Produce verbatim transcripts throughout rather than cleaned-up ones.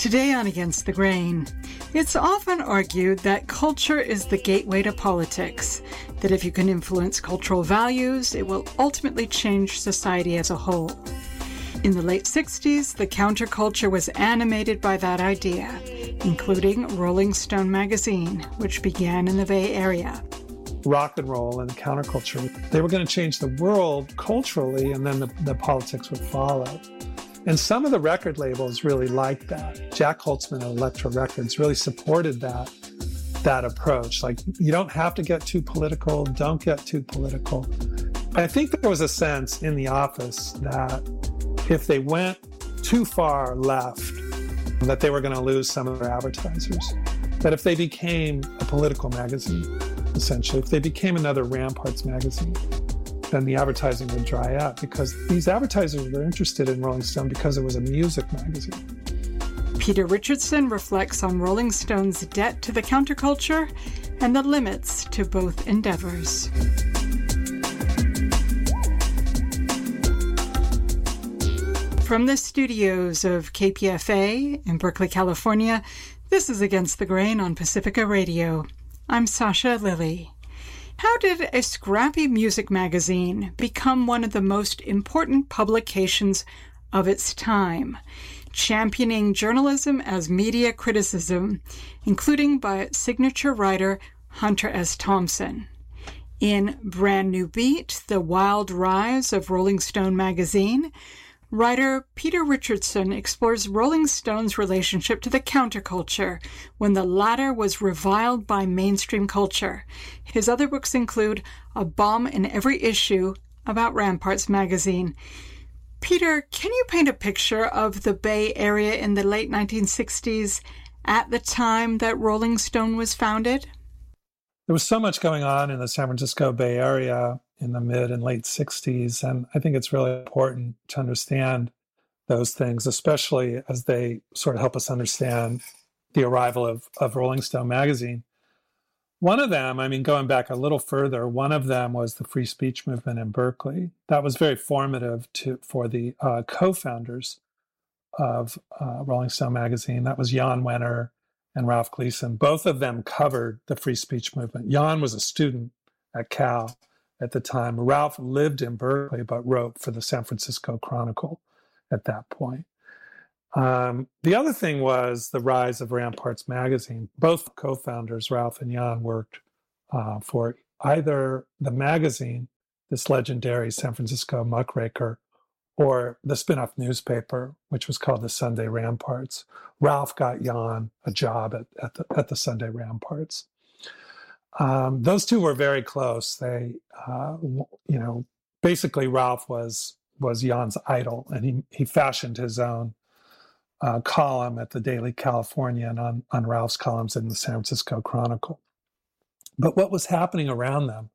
Today on Against the Grain, it's often argued that culture is the gateway to politics, that if you can influence cultural values, it will ultimately change society as a whole. In the late sixties, the counterculture was animated by that idea, including Rolling Stone magazine, which began in the Bay Area. Rock and roll and counterculture, they were going to change the world culturally, and then the, the politics would follow. And some of the record labels really liked that. Jack Holtzman at Elektra Records really supported that, that approach. Like, you don't have to get too political, don't get too political. I think there was a sense in the office that if they went too far left, that they were going to lose some of their advertisers. That if they became a political magazine, essentially, if they became another Ramparts magazine, then the advertising would dry up, because these advertisers were interested in Rolling Stone because it was a music magazine. Peter Richardson reflects on Rolling Stone's debt to the counterculture and the limits to both endeavors. From the studios of K P F A in Berkeley, California, this is Against the Grain on Pacifica Radio. I'm Sasha Lilly. How did a scrappy music magazine become one of the most important publications of its time, championing journalism as media criticism, including by signature writer Hunter S. Thompson? In Brand New Beat, The Wild Rise of Rolling Stone magazine, writer Peter Richardson explores Rolling Stone's relationship to the counterculture when the latter was reviled by mainstream culture. His other books include A Bomb in Every Issue about Ramparts magazine. Peter, can you paint a picture of the Bay Area in the late nineteen sixties at the time that Rolling Stone was founded? There was so much going on in the San Francisco Bay Area in the mid and late sixties. And I think it's really important to understand those things, especially as they sort of help us understand the arrival of, of Rolling Stone magazine. One of them, I mean, going back a little further, one of them was the free speech movement in Berkeley. That was very formative to for the uh, co-founders of uh, Rolling Stone magazine. That was Jan Wenner and Ralph Gleason. Both of them covered the free speech movement. Jan was a student at Cal at the time. Ralph lived in Berkeley, but wrote for the San Francisco Chronicle at that point. Um, the other thing was the rise of Ramparts magazine. Both co-founders, Ralph and Jan, worked uh, for either the magazine, this legendary San Francisco muckraker, or the spin-off newspaper, which was called the Sunday Ramparts. Ralph got Jan a job at, at, the, at the Sunday Ramparts. Um, those two were very close. They, uh, you know, basically Ralph was was Jan's idol, and he he fashioned his own uh, column at the Daily Californian on on Ralph's columns in the San Francisco Chronicle. But what was happening around them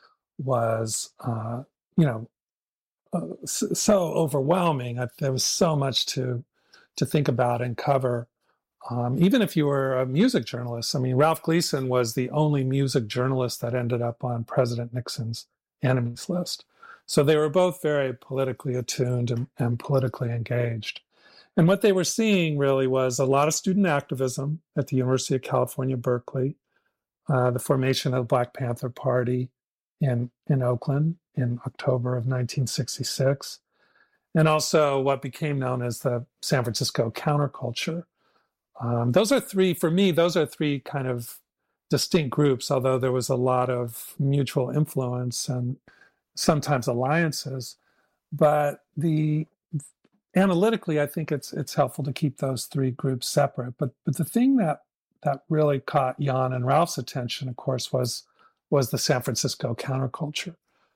was, uh, you know, uh, so, so overwhelming. I, there was so much to to think about and cover. Um, even if you were a music journalist, I mean, Ralph Gleason was the only music journalist that ended up on President Nixon's enemies list. So they were both very politically attuned and, and politically engaged. And what they were seeing really was a lot of student activism at the University of California, Berkeley, uh, the formation of the Black Panther Party in, in Oakland in October of nineteen sixty-six, and also what became known as the San Francisco counterculture. Um, those are three, for me, those are three kind of distinct groups, although there was a lot of mutual influence and sometimes alliances. But the analytically, I think it's it's helpful to keep those three groups separate. But but the thing that that really caught Jan and Ralph's attention, of course, was was the San Francisco counterculture.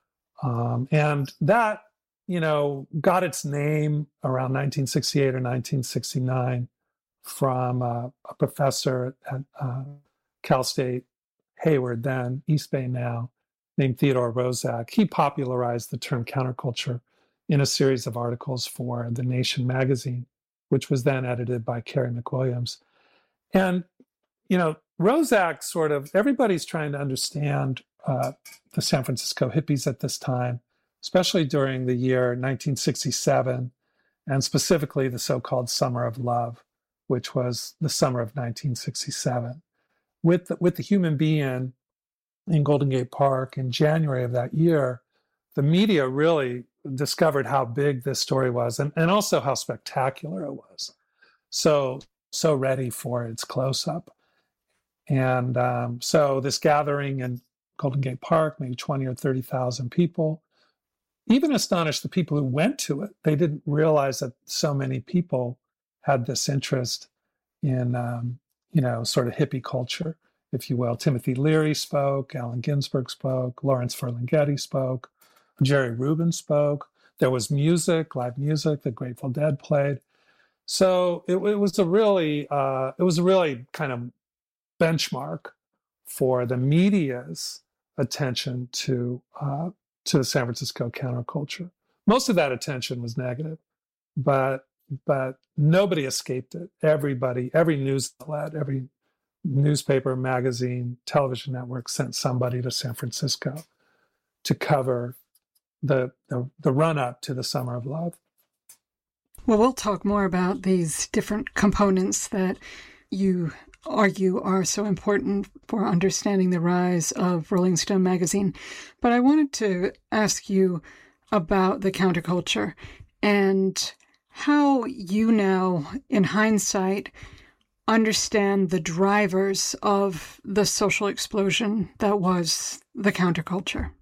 Um, and that, you know, got its name around nineteen sixty-eight or nineteen sixty-nine from uh, a professor at uh, Cal State Hayward, then East Bay now, named Theodore Roszak. He popularized the term counterculture in a series of articles for The Nation magazine, which was then edited by Carey McWilliams. And, you know, Roszak sort of, everybody's trying to understand uh, the San Francisco hippies at this time, especially during the year nineteen sixty-seven, and specifically the so-called Summer of Love, which was the summer of nineteen sixty-seven. With the, with the human being in Golden Gate Park in January of that year, the media really discovered how big this story was, and, and also how spectacular it was. So, so ready for its close-up. And um, so this gathering in Golden Gate Park, maybe twenty or thirty thousand people, even astonished the people who went to it. They didn't realize that so many people had this interest in, um, you know, sort of hippie culture, if you will. Timothy Leary spoke, Allen Ginsberg spoke, Lawrence Ferlinghetti spoke, Jerry Rubin spoke. There was music, live music, the Grateful Dead played. So it, it was a really, uh, it was a really kind of benchmark for the media's attention to uh, to the San Francisco counterculture. Most of that attention was negative, but but nobody escaped it. Everybody, every news outlet, every newspaper, magazine, television network sent somebody to San Francisco to cover the the, the run-up to the Summer of Love. Well, we'll talk more about these different components that you argue are so important for understanding the rise of Rolling Stone magazine. But I wanted to ask you about the counterculture and how you now, in hindsight, understand the drivers of the social explosion that was the counterculture.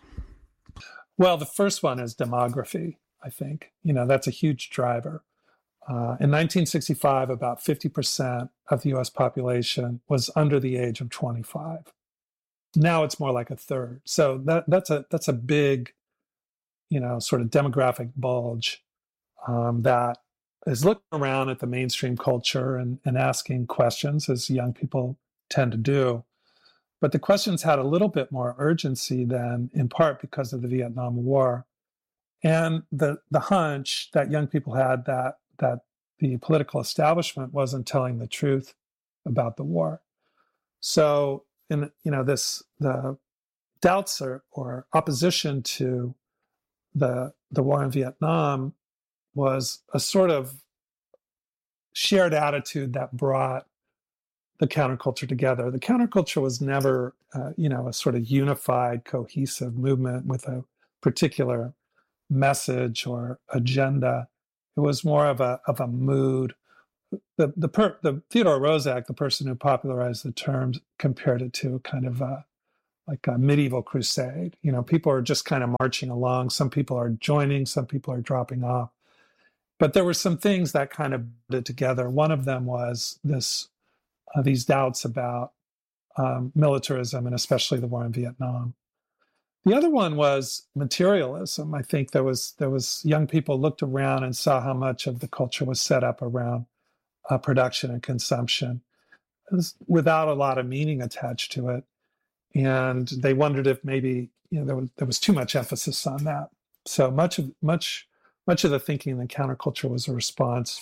Well, the first one is demography, I think. You know, that's a huge driver. Uh, in nineteen sixty-five, about fifty percent of the U S population was under the age of twenty-five. Now it's more like a third. So that that's a that's a big, you know, sort of demographic bulge um, that is looking around at the mainstream culture and, and asking questions, as young people tend to do. But the questions had a little bit more urgency then, in part because of the Vietnam War and the the hunch that young people had that that the political establishment wasn't telling the truth about the war. So, in you know, this the doubts or, or opposition to the the war in Vietnam was a sort of shared attitude that brought the counterculture together. The counterculture was never, uh, you know, a sort of unified, cohesive movement with a particular message or agenda. It was more of a of a mood. The the, per, the Theodore Roszak, the person who popularized the term, compared it to kind of a, like a medieval crusade. You know, people are just kind of marching along. Some people are joining, some people are dropping off. But there were some things that kind of put it together. One of them was this uh, these doubts about um, militarism and especially the war in Vietnam. The other one was materialism. I think there was there was young people looked around and saw how much of the culture was set up around uh, production and consumption, it was without a lot of meaning attached to it, and they wondered if maybe you know there was there was too much emphasis on that. So much of much much of the thinking in the counterculture was a response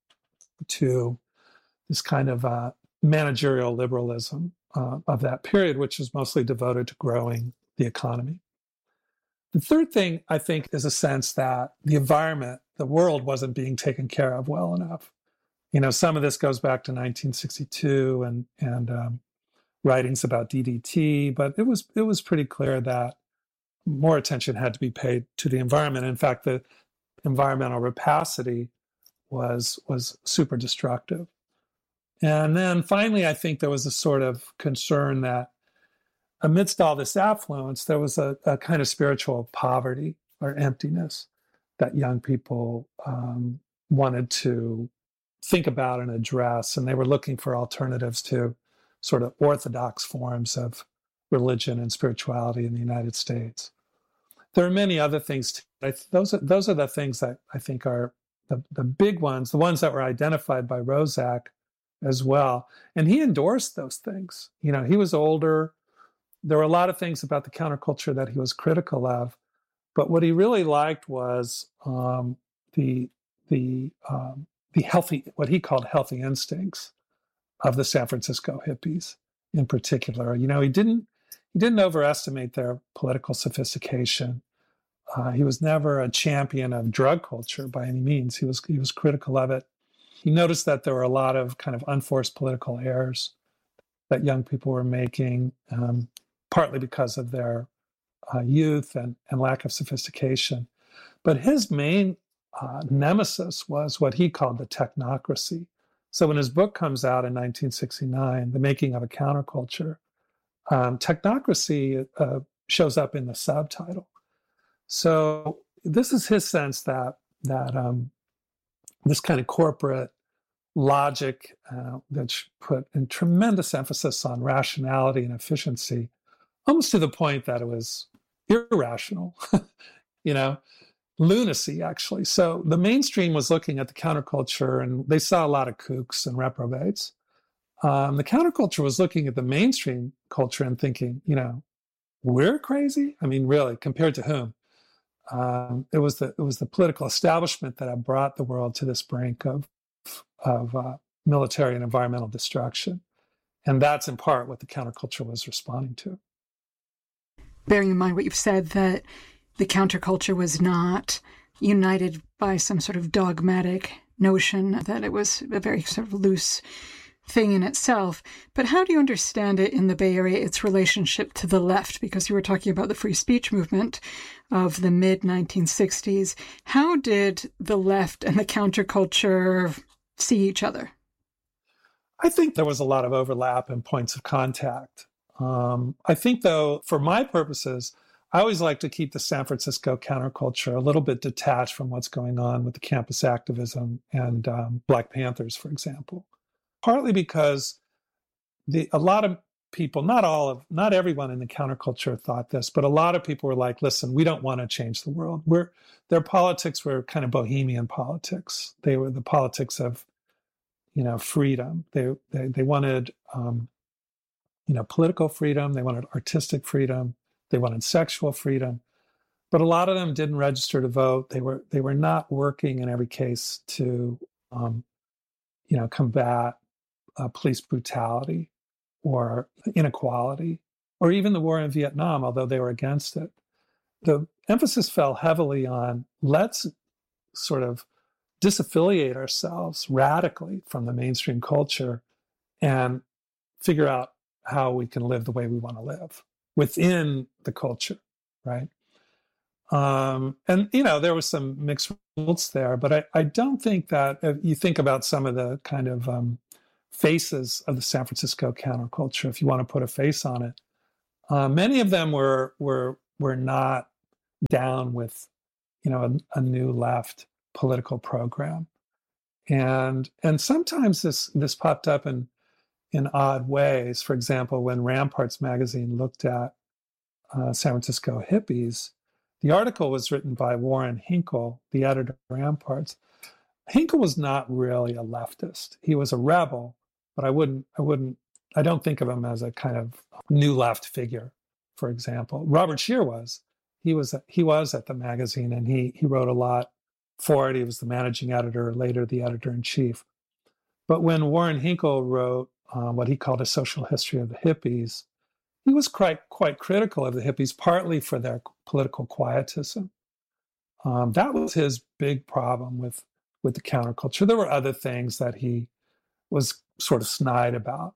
to this kind of uh, managerial liberalism uh, of that period, which is mostly devoted to growing the economy. The third thing, I think, is a sense that the environment, the world, wasn't being taken care of well enough. You know, some of this goes back to nineteen sixty-two and and um, writings about D D T, but it was it was pretty clear that more attention had to be paid to the environment. In fact, the environmental rapacity was was super destructive. And then finally, I think there was a sort of concern that amidst all this affluence, there was a, a kind of spiritual poverty or emptiness that young people um, wanted to think about and address. And they were looking for alternatives to sort of orthodox forms of religion and spirituality in the United States. There are many other things too. I, those, are, those are the things that I think are the, the big ones, the ones that were identified by Roszak as well. And he endorsed those things. You know, he was older. There were a lot of things about the counterculture that he was critical of, but what he really liked was um, the the um, the healthy, what he called healthy instincts of the San Francisco hippies, in particular. You know, he didn't he didn't overestimate their political sophistication. Uh, he was never a champion of drug culture by any means. He was he was critical of it, he noticed that there were a lot of kind of unforced political errors that young people were making, um, partly because of their uh, youth and, and lack of sophistication. But his main uh, nemesis was what he called the technocracy. So when his book comes out in nineteen sixty-nine, The Making of a Counterculture, um, technocracy uh, shows up in the subtitle. So this is his sense that that um, this kind of corporate logic uh, that put in tremendous emphasis on rationality and efficiency, almost to the point that it was irrational, you know, lunacy, actually. So the mainstream was looking at the counterculture, and they saw a lot of kooks and reprobates. Um, the counterculture was looking at the mainstream culture and thinking, you know, we're crazy? I mean, really, compared to whom? Um, it was the it was the political establishment that had brought the world to this brink of of uh, military and environmental destruction, and that's in part what the counterculture was responding to. Bearing in mind what you've said, that the counterculture was not united by some sort of dogmatic notion, that it was a very sort of loose thing in itself. But how do you understand it in the Bay Area, its relationship to the left? Because you were talking about the free speech movement of the mid nineteen sixties. How did the left and the counterculture see each other? I think there was a lot of overlap and points of contact. Um, I think, though, for my purposes, I always like to keep the San Francisco counterculture a little bit detached from what's going on with the campus activism and um, Black Panthers, for example. Partly because the a lot of people, not all of, not everyone in the counterculture thought this, but a lot of people were like, listen, we don't want to change the world. We're, their politics were kind of bohemian politics. They were the politics of, you know, freedom. They they, they wanted, um, you know, political freedom. They wanted artistic freedom. They wanted sexual freedom. But a lot of them didn't register to vote. They were they were not working in every case to, um, you know, combat uh, police brutality or inequality, or even the war in Vietnam, although they were against it. The emphasis fell heavily on let's sort of disaffiliate ourselves radically from the mainstream culture and figure out how we can live the way we want to live within the culture, right? Um, and, you know, there was some mixed results there, but I, I don't think that if you think about some of the kind of um, faces of the San Francisco counterculture, if you want to put a face on it, uh, many of them were were were not down with, you know, a, a new left political program, and and sometimes this this popped up in in odd ways. For example, when Ramparts magazine looked at uh, San Francisco hippies, the article was written by Warren Hinkle, the editor of Ramparts. Hinkle was not really a leftist. He was a rebel, but I wouldn't, I wouldn't, I don't think of him as a kind of new left figure, for example. Robert Scheer was. He was he was at the magazine, and he he wrote a lot for it. He was the managing editor, later the editor-in-chief. But when Warren Hinkle wrote uh, what he called a social history of the hippies, he was quite quite critical of the hippies, partly for their political quietism. Um, that was his big problem with with the counterculture. There were other things that he was sort of snide about,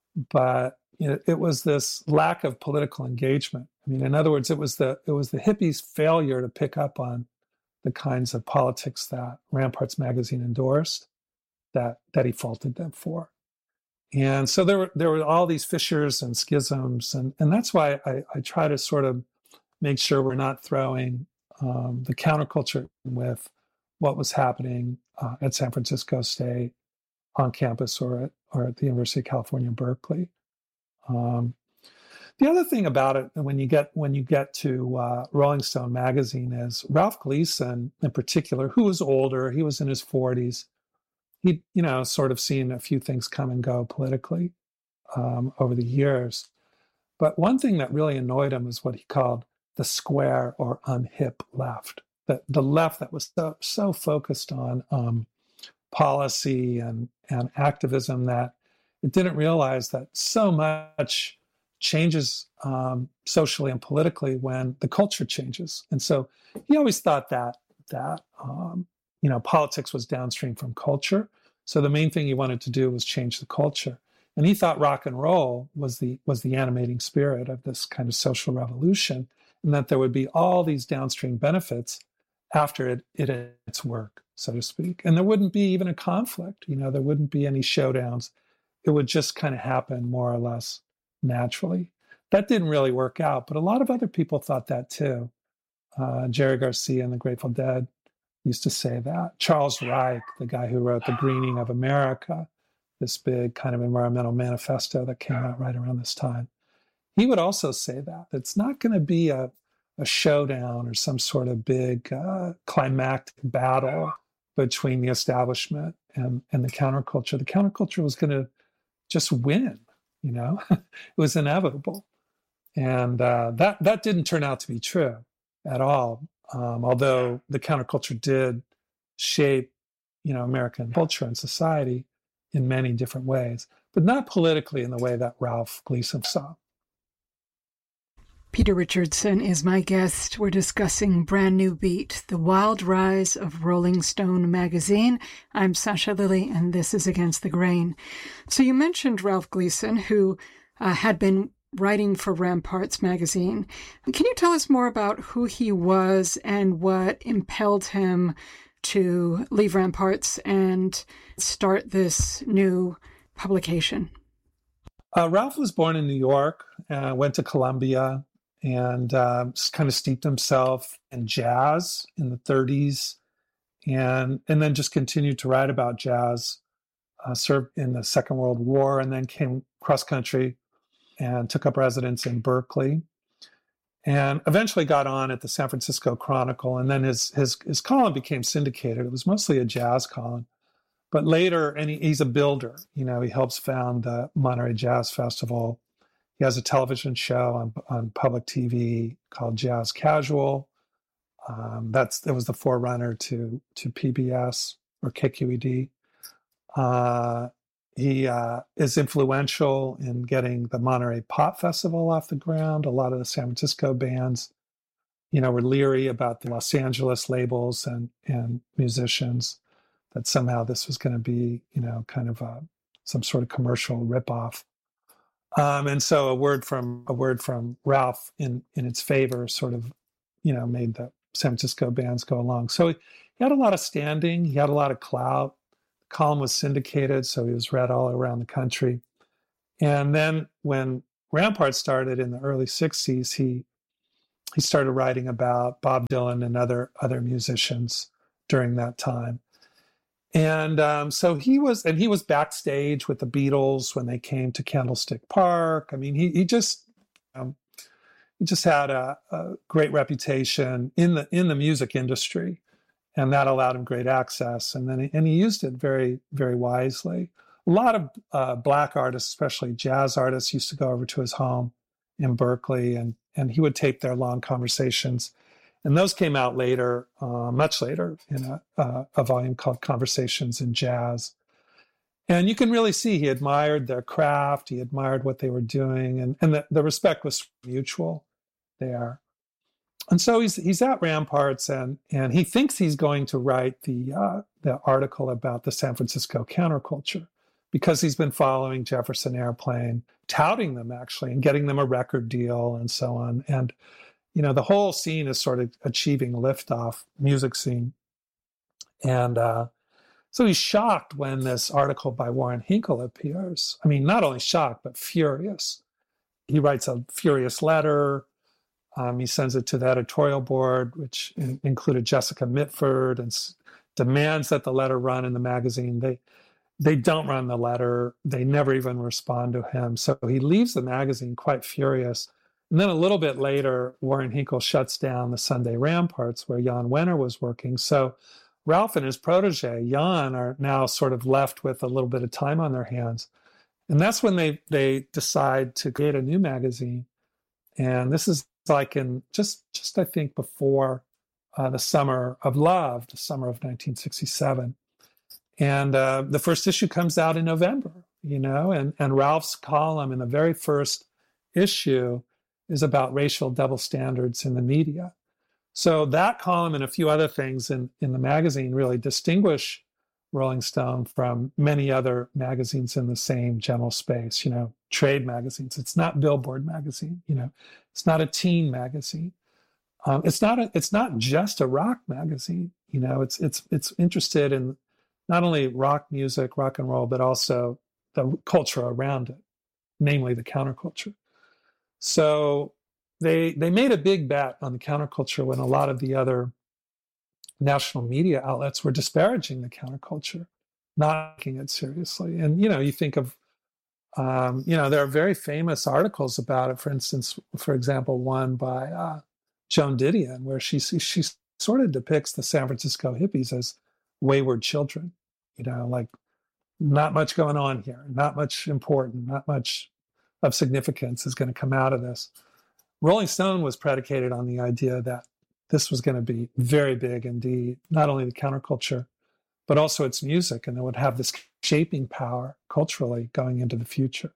but you know, it was this lack of political engagement. I mean, in other words, it was the it was the hippies' failure to pick up on the kinds of politics that Ramparts magazine endorsed that that he faulted them for. And so there were there were all these fissures and schisms, and and that's why I, I try to sort of make sure we're not throwing um, the counterculture with what was happening uh, at San Francisco State on campus or at or at the University of California, Berkeley. Um, the other thing about it, when you get when you get to uh, Rolling Stone magazine, is Ralph Gleason in particular, who was older. He was in his forties. He'd, you know, sort of seen a few things come and go politically um, over the years. But one thing that really annoyed him was what he called the square or unhip left. The, the left that was so, so focused on um, policy and, and activism that it didn't realize that so much changes um, socially and politically when the culture changes. And so he always thought that, that um, you know, politics was downstream from culture. So the main thing he wanted to do was change the culture. And he thought rock and roll was the was the animating spirit of this kind of social revolution, and that there would be all these downstream benefits after it, it had its work, so to speak. And there wouldn't be even a conflict, you know, there wouldn't be any showdowns. It would just kind of happen more or less naturally. That didn't really work out, but a lot of other people thought that too. Uh, Jerry Garcia and the Grateful Dead used to say that. Charles Reich, the guy who wrote The Greening of America, this big kind of environmental manifesto that came out right around this time, he would also say that. It's not going to be a, a showdown or some sort of big uh, climactic battle between the establishment and, and the counterculture. The counterculture was going to just win, you know? It was inevitable. And uh, that, that didn't turn out to be true at all. Um, although the counterculture did shape, you know, American culture and society in many different ways, but not politically in the way that Ralph Gleason saw. Peter Richardson is my guest. We're discussing Brand New Beat, The Wild Rise of Rolling Stone magazine. I'm Sasha Lilley, and this is Against the Grain. So you mentioned Ralph Gleason, who uh, had been writing for Ramparts magazine. Can you tell us more about who he was and what impelled him to leave Ramparts and start this new publication? Uh, Ralph was born in New York, uh, went to Columbia, and uh, kind of steeped himself in jazz in the thirties, and and then just continued to write about jazz, uh, served in the Second World War, and then came cross-country and took up residence in Berkeley, and eventually got on at the San Francisco Chronicle. And then his his his column became syndicated. It was mostly a jazz column, but later, and he, he's a builder. You know, he helps found the Monterey Jazz Festival. He has a television show on on public T V called Jazz Casual. Um, that's that was the forerunner to to P B S or K Q E D. Uh, He uh, is influential in getting the Monterey Pop Festival off the ground. A lot of the San Francisco bands, you know, were leery about the Los Angeles labels and and musicians, that somehow this was going to be, you know, kind of a, some sort of commercial ripoff. Um, and so a word from a word from Ralph in in its favor sort of, you know, made the San Francisco bands go along. So he, he had a lot of standing. He had a lot of clout. Column was syndicated, so he was read all around the country. And then when Rampart started in the early sixties, he he started writing about Bob Dylan and other other musicians during that time. And um, so he was, and he was backstage with the Beatles when they came to Candlestick Park. I mean, he he just um, he just had a, a great reputation in the in the music industry. And that allowed him great access. And then he, and he used it very, very wisely. A lot of uh, Black artists, especially jazz artists, used to go over to his home in Berkeley, and, and he would tape their long conversations. And those came out later, uh, much later, in a, uh, a volume called Conversations in Jazz. And you can really see he admired their craft, he admired what they were doing, and, and the, the respect was mutual there. And so he's he's at Ramparts, and and he thinks he's going to write the uh, the article about the San Francisco counterculture, because he's been following Jefferson Airplane, touting them actually, and getting them a record deal and so on. And you know, the whole scene is sort of achieving liftoff, music scene. And uh, so he's shocked when this article by Warren Hinkle appears. I mean, not only shocked, but furious. He writes a furious letter. Um, he sends it to the editorial board, which in, included Jessica Mitford, and s- demands that the letter run in the magazine. They they don't run the letter. They never even respond to him. So he leaves the magazine quite furious. And then a little bit later, Warren Hinkle shuts down the Sunday Ramparts, where Jan Wenner was working. So Ralph and his protege, Jan, are now sort of left with a little bit of time on their hands. And that's when they they decide to create a new magazine. And this is like in just, just I think, before uh, the Summer of Love, the summer of nineteen sixty-seven. And uh, the first issue comes out in November, you know, and, and Ralph's column in the very first issue is about racial double standards in the media. So that column and a few other things in, in the magazine really distinguish Rolling Stone from many other magazines in the same general space, you know, trade magazines. It's not Billboard magazine, you know, it's not a teen magazine. Um, it's not a, it's not just a rock magazine, you know, it's it's it's interested in not only rock music, rock and roll, but also the culture around it, namely the counterculture. So they they made a big bet on the counterculture when a lot of the other national media outlets were disparaging the counterculture, not taking it seriously. And, you know, you think of, um, you know, there are very famous articles about it. For instance, for example, one by uh, Joan Didion, where she, she sort of depicts the San Francisco hippies as wayward children, you know, like not much going on here, not much important, not much of significance is going to come out of this. Rolling Stone was predicated on the idea that this was going to be very big indeed, not only the counterculture, but also its music, and it would have this shaping power culturally going into the future.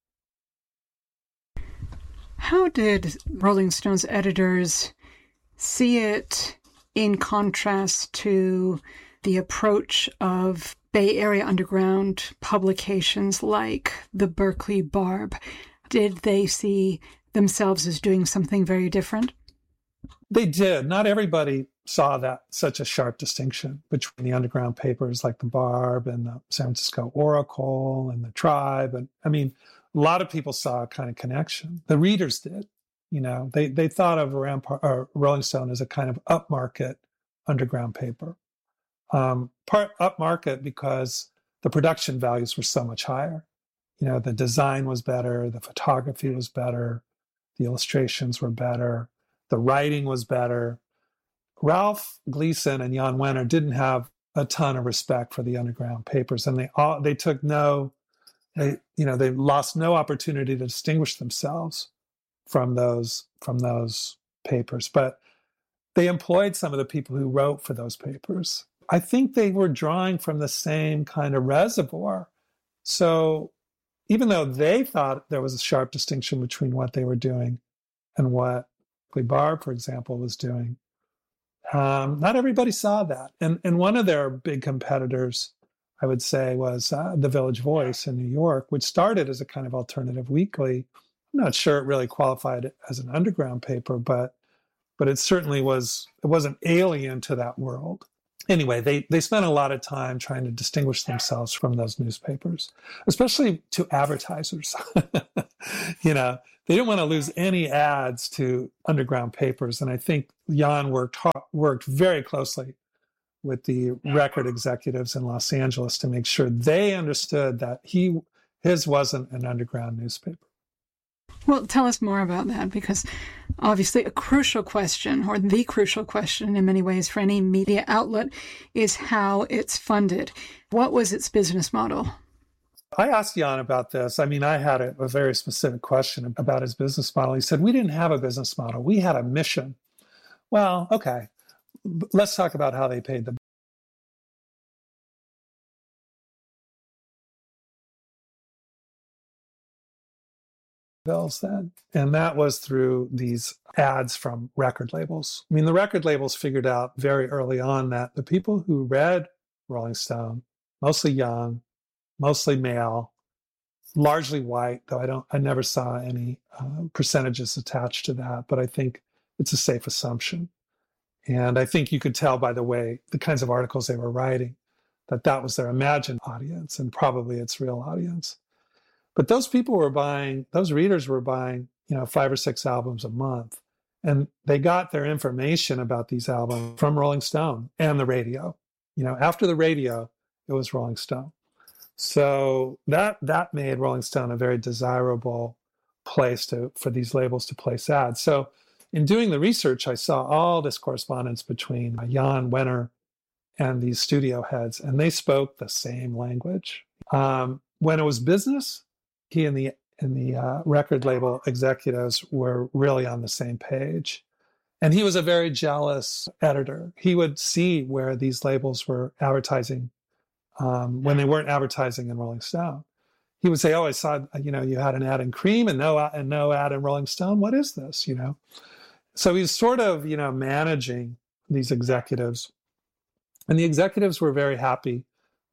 How did Rolling Stone's editors see it in contrast to the approach of Bay Area underground publications like the Berkeley Barb? Did they see themselves as doing something very different? They did. Not everybody saw that such a sharp distinction between the underground papers like the Barb and the San Francisco Oracle and the Tribe. And I mean, a lot of people saw a kind of connection. The readers did. You know, they they thought of Rampart, or Rolling Stone as a kind of upmarket underground paper. Um, part upmarket because the production values were so much higher. You know, the design was better, the photography was better, the illustrations were better. The writing was better. Ralph Gleason and Jan Wenner didn't have a ton of respect for the underground papers, and they all they took no, they you know they lost no opportunity to distinguish themselves from those from those papers. But they employed some of the people who wrote for those papers. I think they were drawing from the same kind of reservoir. So even though they thought there was a sharp distinction between what they were doing and what Barb, for example, was doing. Um, not everybody saw that. And, and one of their big competitors, I would say, was uh, the Village Voice in New York, which started as a kind of alternative weekly. I'm not sure it really qualified as an underground paper, but but it certainly was, it wasn't alien to that world. Anyway, they, they spent a lot of time trying to distinguish themselves from those newspapers, especially to advertisers. You know, they didn't want to lose any ads to underground papers. And I think Jan worked hard, worked very closely with the record executives in Los Angeles to make sure they understood that he his wasn't an underground newspaper. Well, tell us more about that, because obviously a crucial question, or the crucial question in many ways for any media outlet, is how it's funded. What was its business model? I asked Jan about this. I mean, I had a, a very specific question about his business model. He said, we didn't have a business model. We had a mission. Well, okay. Let's talk about how they paid the bills then. And that was through these ads from record labels. I mean, the record labels figured out very early on that the people who read Rolling Stone, mostly young, mostly male, largely white, though I don't, I never saw any uh, percentages attached to that, but I think it's a safe assumption. And I think you could tell by the way, the kinds of articles they were writing, that that was their imagined audience and probably its real audience. But those people were buying, those readers were buying, you know, five or six albums a month. And they got their information about these albums from Rolling Stone and the radio. You know, after the radio, it was Rolling Stone. So that that made Rolling Stone a very desirable place to for these labels to place ads. So in doing the research, I saw all this correspondence between Jan Wenner and these studio heads, and they spoke the same language. Um, when it was business, he and the and the uh, record label executives were really on the same page. And he was a very jealous editor. He would see where these labels were advertising um, when they weren't advertising in Rolling Stone. He would say, oh, I saw, you know, you had an ad in Cream and no, and no ad in Rolling Stone. What is this, you know? So he's sort of, you know, managing these executives. And the executives were very happy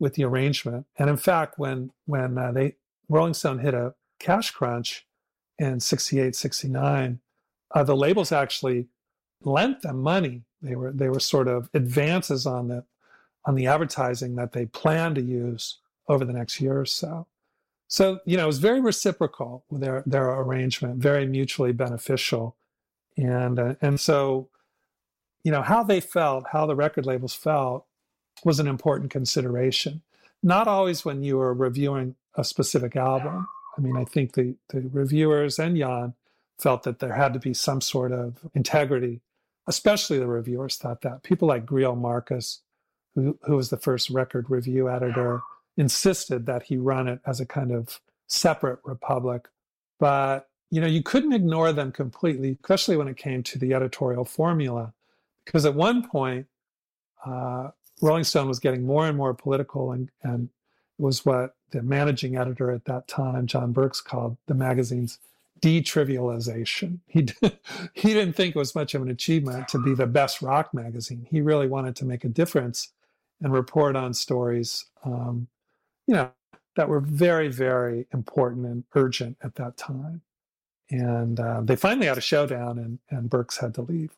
with the arrangement. And in fact, when when uh, they Rolling Stone hit a cash crunch in sixty-eight, sixty-nine, uh, the labels actually lent them money. They were they were sort of advances on the on the advertising that they planned to use over the next year or so. So, you know, it was very reciprocal with their, their arrangement, very mutually beneficial. And, uh, and so, you know, how they felt, how the record labels felt was an important consideration. Not always when you were reviewing a specific album. I mean, I think the, the reviewers and Jan felt that there had to be some sort of integrity, especially the reviewers thought that. People like Greil Marcus, who, who was the first record review editor, insisted that he run it as a kind of separate republic. But, you know, you couldn't ignore them completely, especially when it came to the editorial formula, because at one point, uh, Rolling Stone was getting more and more political, and, and it was what the managing editor at that time, John Burks, called the magazine's detrivialization. He, he didn't think it was much of an achievement to be the best rock magazine. He really wanted to make a difference and report on stories um, you know, that were very, very important and urgent at that time. And uh, they finally had a showdown, and, and Burks had to leave.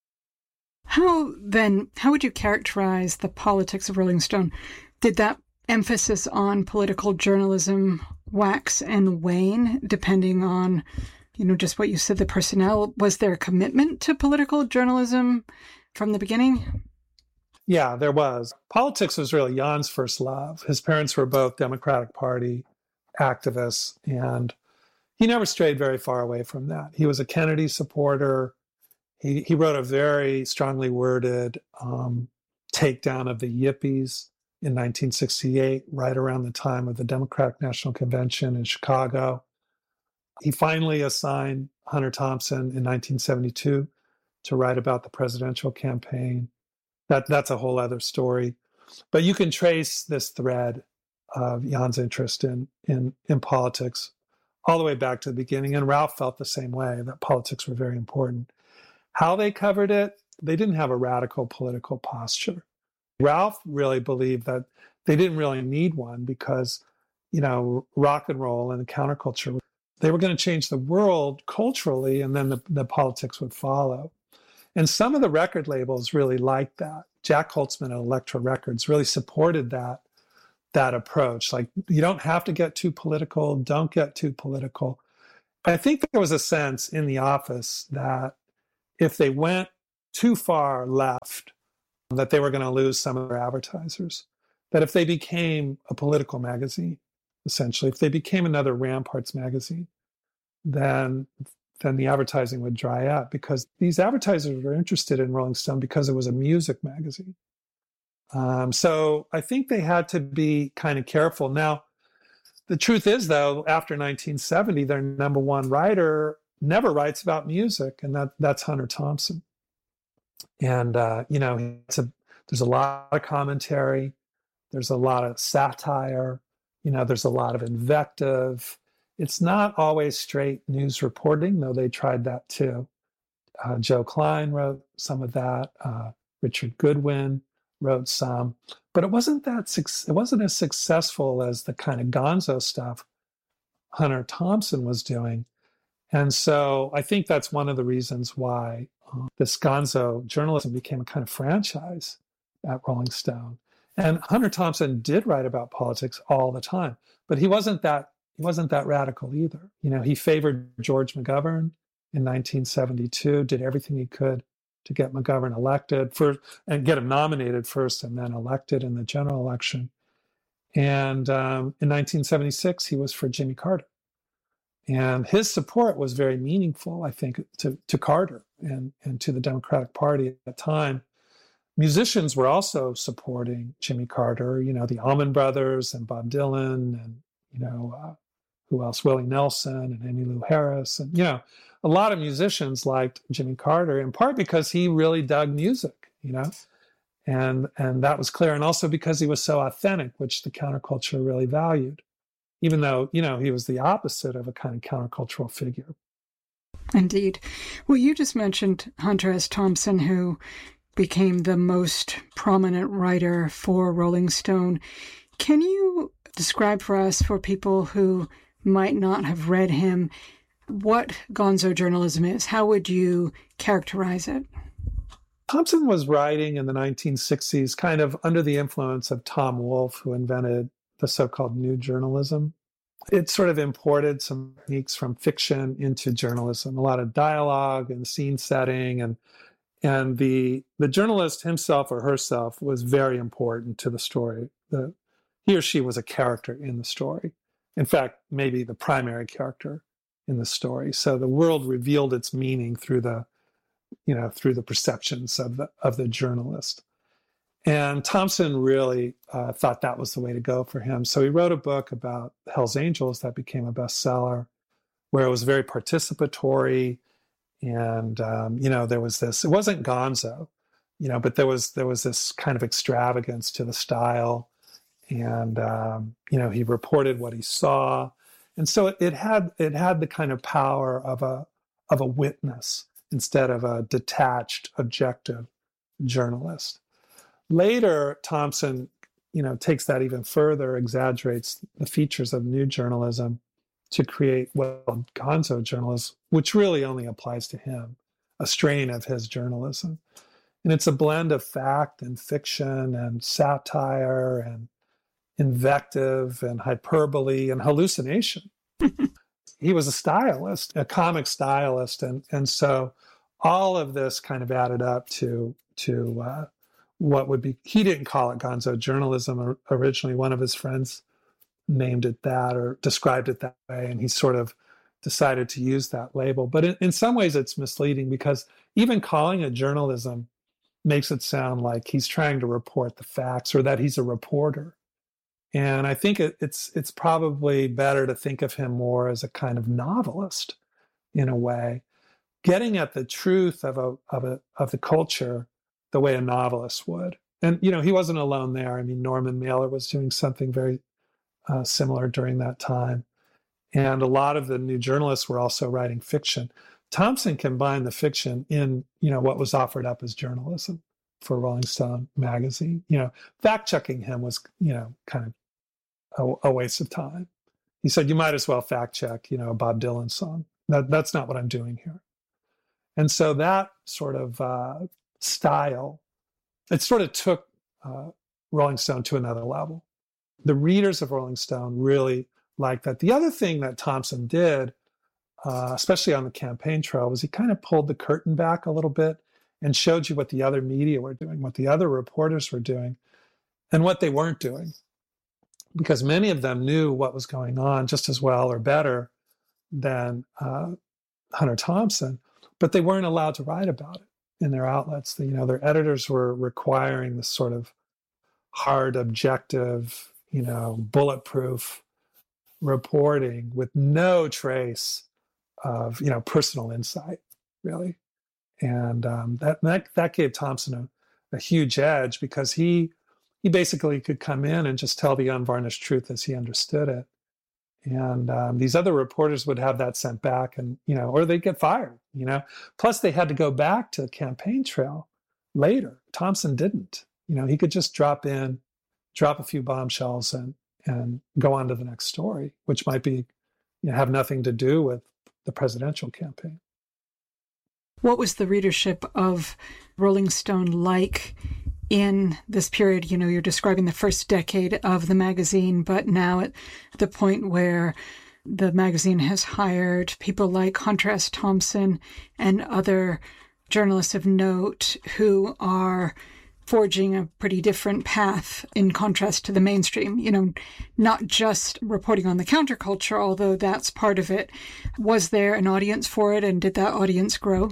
How then, how would you characterize the politics of Rolling Stone? Did that emphasis on political journalism wax and wane depending on, you know, just what you said, the personnel? Was there a commitment to political journalism from the beginning? Yeah, there was. Politics was really Jan's first love. His parents were both Democratic Party activists, and he never strayed very far away from that. He was a Kennedy supporter. He he wrote a very strongly worded um, takedown of the Yippies in nineteen sixty-eight, right around the time of the Democratic National Convention in Chicago. He finally assigned Hunter Thompson in nineteen seventy-two to write about the presidential campaign. That that's a whole other story, but you can trace this thread of Jan's interest in in in politics all the way back to the beginning. And Ralph felt the same way, that politics were very important. How they covered it, they didn't have a radical political posture. Ralph really believed that they didn't really need one because, you know, rock and roll and the counterculture, they were going to change the world culturally, and then the, the politics would follow. And some of the record labels really liked that. Jack Holtzman at Elektra Records really supported that, that approach. Like, you don't have to get too political, don't get too political. I think there was a sense in the office that if they went too far left, that they were going to lose some of their advertisers. That if they became a political magazine, essentially, if they became another Ramparts magazine, then then the advertising would dry up, because these advertisers were interested in Rolling Stone because it was a music magazine. Um, so I think they had to be kind of careful. Now, the truth is, though, after nineteen seventy, their number one writer never writes about music, and that that's Hunter Thompson. And, uh, you know, it's a, there's a lot of commentary. There's a lot of satire. You know, there's a lot of invective. It's not always straight news reporting, though they tried that too. Uh, Joe Klein wrote some of that. Uh, Richard Goodwin wrote some, but it wasn't that it wasn't as successful as the kind of gonzo stuff Hunter Thompson was doing. And so I think that's one of the reasons why uh, this gonzo journalism became a kind of franchise at Rolling Stone. And Hunter Thompson did write about politics all the time, but he wasn't that He wasn't that radical either. You know, he favored George McGovern in nineteen seventy-two, did everything he could to get McGovern elected for, and get him nominated first and then elected in the general election. And um, in nineteen seventy-six, he was for Jimmy Carter. And his support was very meaningful, I think, to, to Carter and, and to the Democratic Party at the time. Musicians were also supporting Jimmy Carter, you know, the Allman Brothers and Bob Dylan and, you know, uh, who else? Willie Nelson and Emmylou Harris. And, you know, a lot of musicians liked Jimmy Carter, in part because he really dug music, you know, and and that was clear. And also because he was so authentic, which the counterculture really valued, even though, you know, he was the opposite of a kind of countercultural figure. Indeed. Well, you just mentioned Hunter S. Thompson, who became the most prominent writer for Rolling Stone. Can you describe for us, for people who might not have read him, what gonzo journalism is? How would you characterize it? Thompson was writing in the nineteen sixties kind of under the influence of Tom Wolfe, who invented the so-called new journalism. It sort of imported some techniques from fiction into journalism, a lot of dialogue and scene setting, and and the the journalist himself or herself was very important to the story. The, he or she was a character in the story. In fact, maybe the primary character in the story. So the world revealed its meaning through the, you know, through the perceptions of the of the journalist. And Thompson really uh, thought that was the way to go for him. So he wrote a book about Hell's Angels that became a bestseller, where it was very participatory. And, um, you know, there was this, it wasn't gonzo, you know, but there was, there was this kind of extravagance to the style. And, um, you know, he reported what he saw. And so it, it had, it had the kind of power of a, of a witness instead of a detached, objective journalist. Later, Thompson, you know, takes that even further, exaggerates the features of new journalism to create what gonzo journalism, which really only applies to him, a strain of his journalism. And it's a blend of fact and fiction and satire and invective and hyperbole and hallucination. He was a stylist, a comic stylist. And, and so all of this kind of added up to, to uh, what would be, he didn't call it gonzo journalism originally. One of his friends named it that or described it that way, and he sort of decided to use that label. But in, in some ways it's misleading, because even calling it journalism makes it sound like he's trying to report the facts or that he's a reporter. And I think it, it's it's probably better to think of him more as a kind of novelist in a way, getting at the truth of a of a of the culture the way a novelist would. And you know, he wasn't alone there. I mean, Norman Mailer was doing something very uh, similar during that time, and a lot of the new journalists were also writing fiction. Thompson combined the fiction in, you know, what was offered up as journalism for Rolling Stone magazine. You know, fact checking him was, you know, kind of a, a waste of time. He said, you might as well fact check, you know, a Bob Dylan song. That, that's not what I'm doing here. And so that sort of uh, style, it sort of took uh, Rolling Stone to another level. The readers of Rolling Stone really liked that. The other thing that Thompson did, uh, especially on the campaign trail, was he kind of pulled the curtain back a little bit and showed you what the other media were doing, what the other reporters were doing, and what they weren't doing. Because many of them knew what was going on just as well or better than uh, Hunter Thompson, but they weren't allowed to write about it in their outlets. You know, their editors were requiring this sort of hard, objective, you know, bulletproof reporting with no trace of, you know, personal insight, really. And um, that, that that gave Thompson a, a huge edge, because he he basically could come in and just tell the unvarnished truth as he understood it. And um, these other reporters would have that sent back, and, you know, or they'd get fired, you know. Plus, they had to go back to the campaign trail later. Thompson didn't. You know, he could just drop in, drop a few bombshells, and and go on to the next story, which might be, you know, have nothing to do with the presidential campaign. What was the readership of Rolling Stone like in this period? You know, you're describing the first decade of the magazine, but now at the point where the magazine has hired people like Hunter S. Thompson and other journalists of note who are forging a pretty different path in contrast to the mainstream, you know, not just reporting on the counterculture, although that's part of it. Was there an audience for it, and did that audience grow?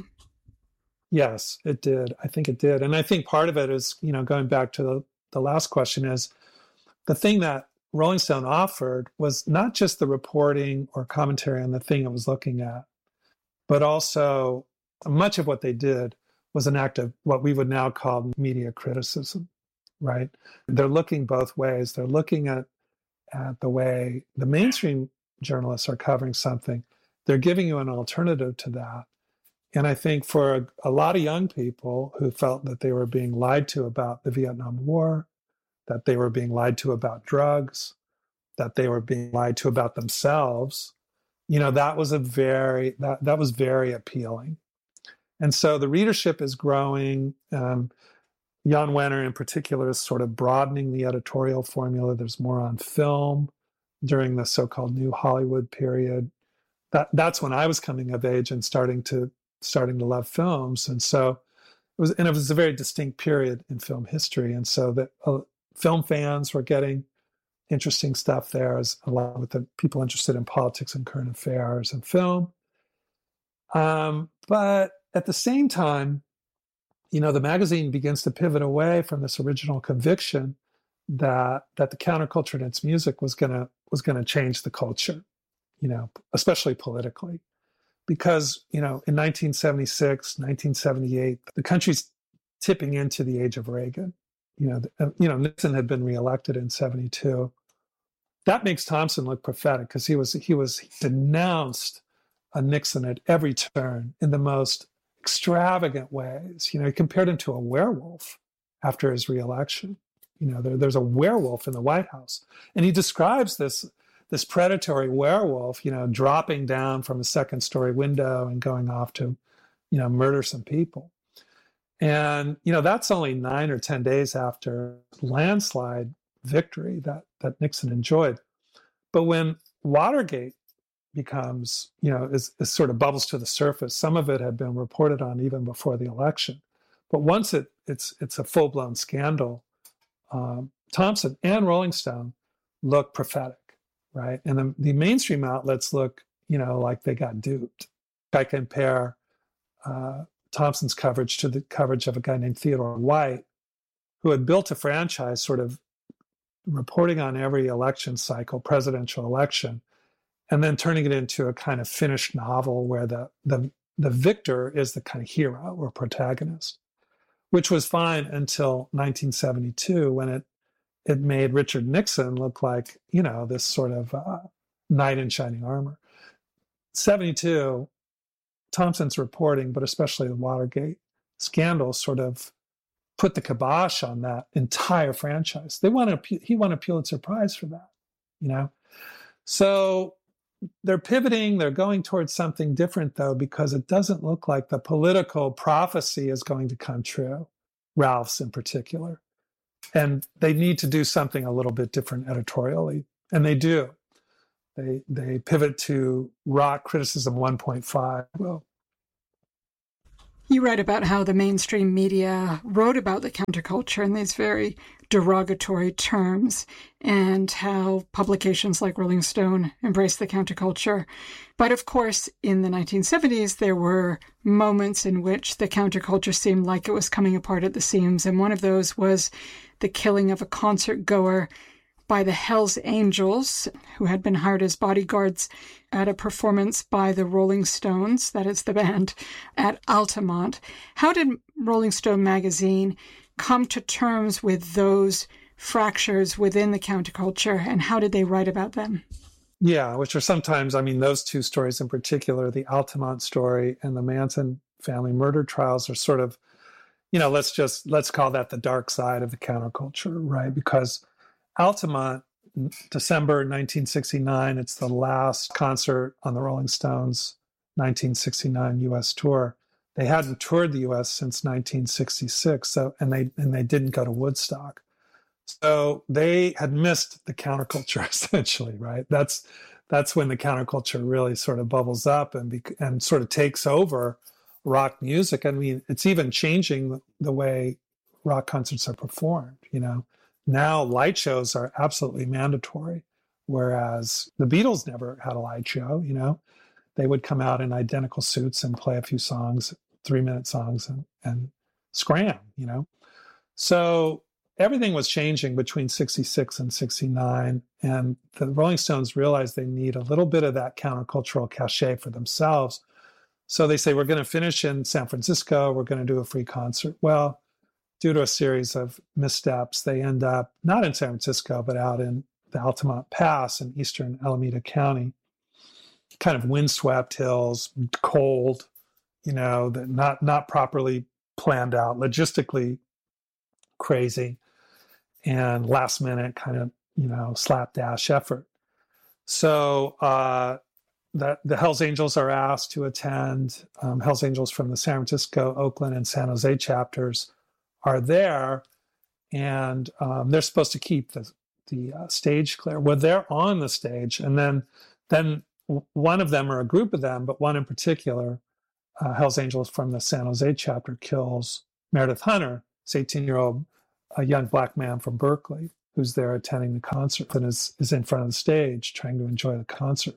Yes, it did. I think it did. And I think part of it is, you know, going back to the, the last question, is the thing that Rolling Stone offered was not just the reporting or commentary on the thing it was looking at, but also much of what they did was an act of what we would now call media criticism, right? They're looking both ways. They're looking at, at the way the mainstream journalists are covering something. They're giving you an alternative to that. And I think for a, a lot of young people who felt that they were being lied to about the Vietnam War, that they were being lied to about drugs, that they were being lied to about themselves, you know, that was a very, that, that was very appealing. And so the readership is growing. Um, Jan Wenner in particular is sort of broadening the editorial formula. There's more on film during the so-called New Hollywood period. That, that's when I was coming of age and starting to starting to love films. And so it was, and it was a very distinct period in film history. And so that uh, film fans were getting interesting stuff there, as along with the people interested in politics and current affairs and film. Um, but at the same time, you know, the magazine begins to pivot away from this original conviction that that the counterculture and its music was gonna was gonna change the culture, you know, especially politically, because you know, in nineteen seventy-six, nineteen seventy-eight, the country's tipping into the age of Reagan. You know, the, you know, Nixon had been reelected in seventy-two. That makes Thompson look prophetic because he was he was he denounced a Nixon at every turn in the most extravagant ways. You know, he compared him to a werewolf after his reelection. You know, there, there's a werewolf in the White House, and he describes this this predatory werewolf, you know, dropping down from a second story window and going off to, you know, murder some people. And you know, that's only nine or ten days after landslide victory that that Nixon enjoyed. But when Watergate becomes, you know, is, is sort of bubbles to the surface. Some of it had been reported on even before the election, but once it it's it's a full blown scandal, um, Thompson and Rolling Stone look prophetic, right? And the, the mainstream outlets look, you know, like they got duped. I compare uh, Thompson's coverage to the coverage of a guy named Theodore White, who had built a franchise, sort of reporting on every election cycle, presidential election, and then turning it into a kind of finished novel where the, the, the victor is the kind of hero or protagonist, which was fine until nineteen seventy-two, when it, it made Richard Nixon look like, you know, this sort of uh, knight in shining armor. seventy-two, Thompson's reporting, but especially the Watergate scandal, sort of put the kibosh on that entire franchise. They won a, he won a Pulitzer Prize for that, you know? So they're pivoting, they're going towards something different, though, because it doesn't look like the political prophecy is going to come true, Ralph's in particular. And they need to do something a little bit different editorially, and they do. They they pivot to rock criticism one point five. Well, you write about how the mainstream media wrote about the counterculture in these very derogatory terms, and how publications like Rolling Stone embraced the counterculture. But of course, in the nineteen seventies, there were moments in which the counterculture seemed like it was coming apart at the seams. And one of those was the killing of a concert goer by the Hells Angels, who had been hired as bodyguards at a performance by the Rolling Stones, that is the band, at Altamont. How did Rolling Stone magazine come to terms with those fractures within the counterculture, and how did they write about them? Yeah, which are sometimes, I mean, those two stories in particular, the Altamont story and the Manson family murder trials, are sort of, you know, let's just, let's call that the dark side of the counterculture, right? Because Altamont, December nineteen sixty-nine, it's the last concert on the Rolling Stones' nineteen sixty-nine U S tour. They hadn't toured the U S since nineteen sixty-six, so and they and they didn't go to Woodstock. So they had missed the counterculture, essentially, right? That's that's when the counterculture really sort of bubbles up and be, and sort of takes over rock music. I mean, it's even changing the way rock concerts are performed, you know. Now light shows are absolutely mandatory, whereas the Beatles never had a light show, you know. They would come out in identical suits and play a few songs, three-minute songs, and, and scram, you know. So everything was changing between sixty-six and sixty-nine, and the Rolling Stones realized they need a little bit of that countercultural cachet for themselves. So they say, we're going to finish in San Francisco, we're going to do a free concert. Well, due to a series of missteps, they end up not in San Francisco, but out in the Altamont Pass in eastern Alameda County. Kind of windswept hills, cold, you know, that not not properly planned out, logistically crazy. and last minute kind of, you know, slapdash effort. So uh, the, the Hells Angels are asked to attend. Um, Hells Angels from the San Francisco, Oakland, and San Jose chapters are there, and um, they're supposed to keep the the uh, stage clear. Well, they're on the stage, and then then one of them or a group of them, but one in particular, uh, Hells Angels from the San Jose chapter, kills Meredith Hunter, this eighteen-year-old a young black man from Berkeley who's there attending the concert and is, is in front of the stage trying to enjoy the concert.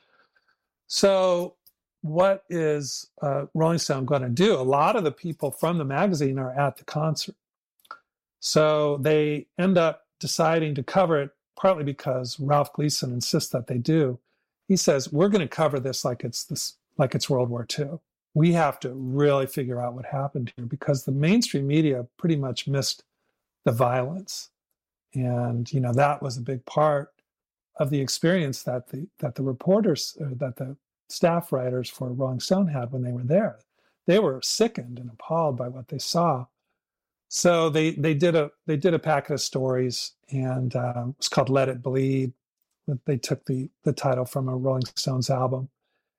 So what is uh, Rolling Stone going to do? A lot of the people from the magazine are at the concert. So they end up deciding to cover it, partly because Ralph Gleason insists that they do. He says, we're going to cover this like it's this, like it's World War Two. We have to really figure out what happened here, because the mainstream media pretty much missed the violence. And, you know, that was a big part of the experience that the that the reporters, or that the staff writers for Rolling Stone had when they were there. They were sickened and appalled by what they saw. So they they did a they did a packet of stories, and um, it was called "Let It Bleed." They took the the title from a Rolling Stones album,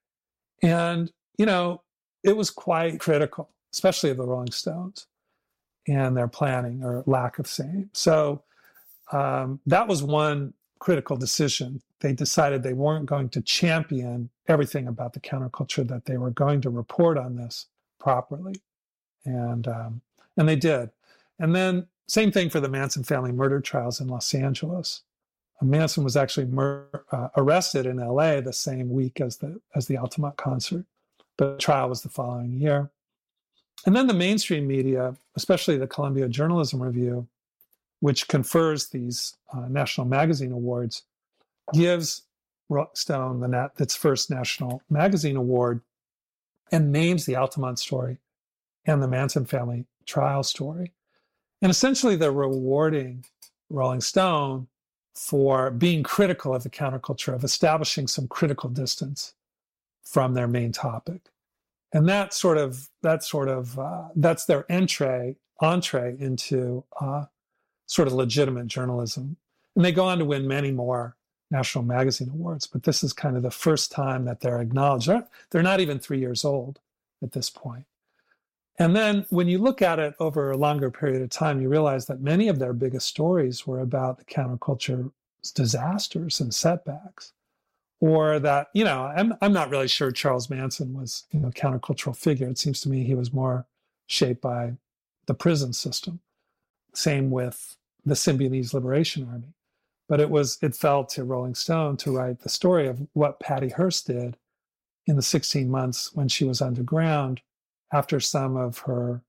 and you know it was quite critical, especially of the Rolling Stones and their planning or lack of same. So um, that was one critical decision. They decided they weren't going to champion everything about the counterculture, that they were going to report on this properly, and um, and they did. And then same thing for the Manson family murder trials in Los Angeles. Manson was actually mur- uh, arrested in L A the same week as the as the Altamont concert, but the trial was the following year. And then the mainstream media, especially the Columbia Journalism Review, which confers these uh, national magazine awards, gives Rolling Stone the nat- its first national magazine award, and names the Altamont story and the Manson family trial story. And essentially, they're rewarding Rolling Stone for being critical of the counterculture, of establishing some critical distance from their main topic. And that sort of, that sort of, uh, that's their entree, entree into uh, sort of legitimate journalism. And they go on to win many more national magazine awards, but this is kind of the first time that they're acknowledged. They're, they're not even three years old at this point. And then when you look at it over a longer period of time, you realize that many of their biggest stories were about the counterculture's disasters and setbacks. Or that, you know, I'm I'm not really sure Charles Manson was, you know, a countercultural figure. It seems to me he was more shaped by the prison system. Same with the Symbionese Liberation Army. But it was it fell to Rolling Stone to write the story of what Patty Hearst did in the sixteen months when she was underground, after some of her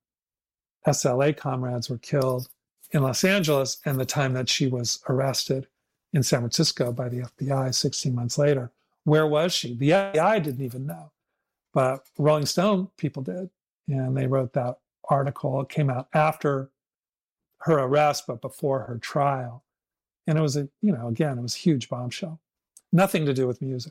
S L A comrades were killed in Los Angeles, and the time that she was arrested in San Francisco by the F B I sixteen months later. Where was she? The F B I didn't even know, but Rolling Stone people did. And they wrote that article. It came out after her arrest, but before her trial. And it was a, you know, again, it was a huge bombshell. Nothing to do with music.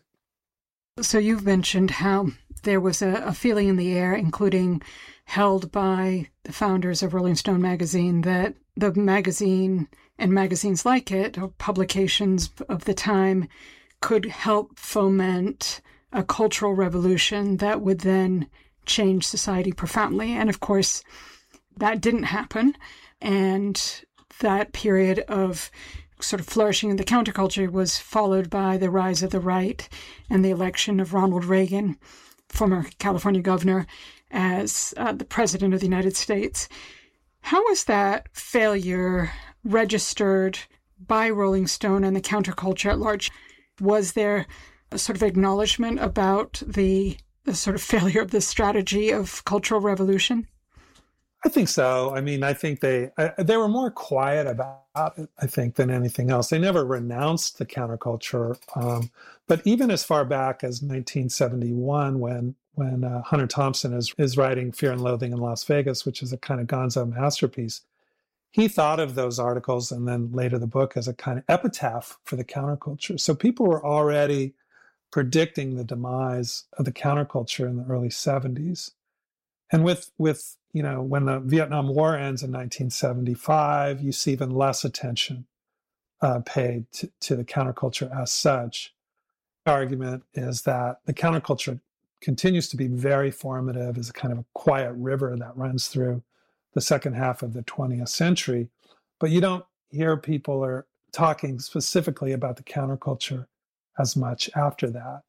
So you've mentioned how there was a, a feeling in the air, including held by the founders of Rolling Stone magazine, that the magazine and magazines like it, or publications of the time, could help foment a cultural revolution that would then change society profoundly. And of course, that didn't happen. And that period of sort of flourishing in the counterculture was followed by the rise of the right and the election of Ronald Reagan, former California governor, as uh, the president of the United States. How was that failure registered by Rolling Stone and the counterculture at large? Was there a sort of acknowledgement about the, the sort of failure of the strategy of cultural revolution? I think so. I mean, I think they I, they were more quiet about it, I think, than anything else. They never renounced the counterculture. Um, but even as far back as nineteen seventy-one, when when uh, Hunter Thompson is, is writing Fear and Loathing in Las Vegas, which is a kind of gonzo masterpiece, he thought of those articles and then later the book as a kind of epitaph for the counterculture. So people were already predicting the demise of the counterculture in the early seventies. And with, with, you know, when the Vietnam War ends in nineteen seventy-five, you see even less attention uh, paid to, to the counterculture as such. The argument is that the counterculture continues to be very formative as a kind of a quiet river that runs through the second half of the twentieth century. But you don't hear people are talking specifically about the counterculture as much after that.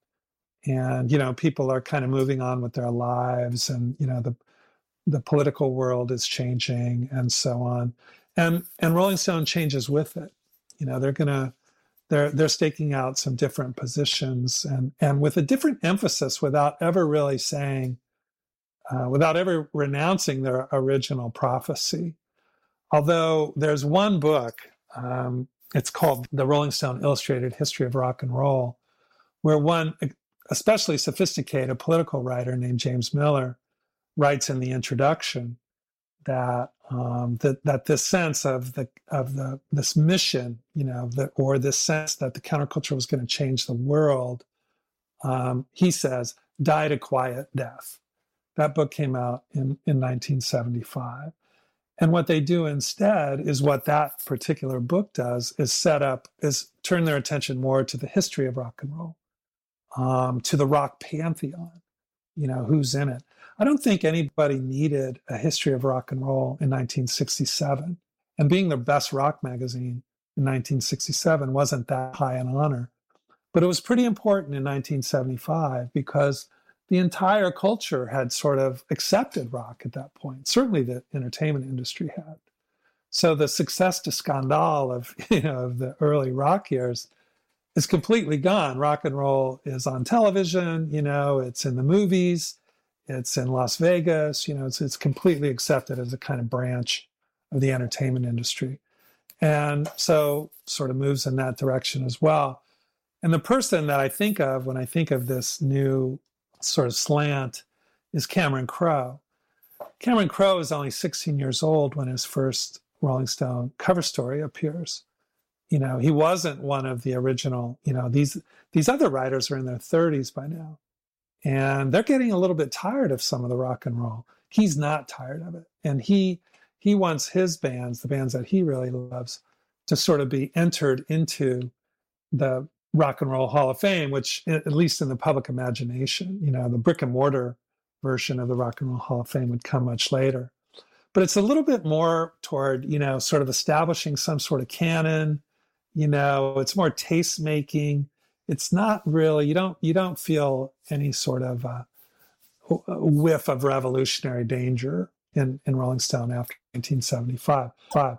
And, you know, people are kind of moving on with their lives, and, you know, the the political world is changing and so on. And and Rolling Stone changes with it. You know, they're gonna they're they're staking out some different positions, and and with a different emphasis, without ever really saying, uh, without ever renouncing their original prophecy. Although there's one book, um, it's called The Rolling Stone Illustrated History of Rock and Roll, where one especially sophisticated political writer named James Miller writes in the introduction that um, that that this sense of the of the this mission, you know, that, or this sense that the counterculture was going to change the world, um, he says, died a quiet death. That book came out in in nineteen seventy-five. And what they do instead is what that particular book does, is set up, is turn their attention more to the history of rock and roll, um, to the rock pantheon, you know, who's in it. I don't think anybody needed a history of rock and roll in nineteen sixty-seven. And being the best rock magazine in nineteen sixty-seven wasn't that high an honor. But it was pretty important in nineteen seventy-five because the entire culture had sort of accepted rock at that point. Certainly the entertainment industry had. So the success to scandal of, you know, of the early rock years is completely gone. Rock and roll is on television, you know, it's in the movies, it's in Las Vegas, you know, it's, it's completely accepted as a kind of branch of the entertainment industry. And so sort of moves in that direction as well. And the person that I think of when I think of this new sort of slant is Cameron Crowe. Cameron Crowe is only sixteen years old when his first Rolling Stone cover story appears. You know, he wasn't one of the original, you know, these these other writers are in their thirties by now. And they're getting a little bit tired of some of the rock and roll. He's not tired of it. And he he wants his bands, the bands that he really loves, to sort of be entered into the Rock and Roll Hall of Fame, which, at least in the public imagination, you know, the brick and mortar version of the Rock and Roll Hall of Fame would come much later. But it's a little bit more toward, you know, sort of establishing some sort of canon. You know, it's more taste making. It's not really, you don't you don't feel any sort of uh, whiff of revolutionary danger in, in Rolling Stone after nineteen seventy-five.